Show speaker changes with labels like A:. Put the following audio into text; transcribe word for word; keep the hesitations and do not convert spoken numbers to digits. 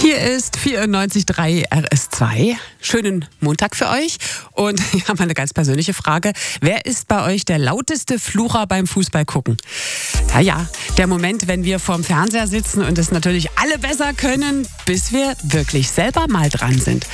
A: Hier ist vierundneunzig Komma drei R S zwei. Schönen Montag für euch. Und ich habe eine ganz persönliche Frage. Wer ist bei euch der lauteste Flucher beim Fußball gucken? Ja, ja, der Moment, wenn wir vorm Fernseher sitzen und es natürlich alle besser können, bis wir wirklich selber mal dran sind.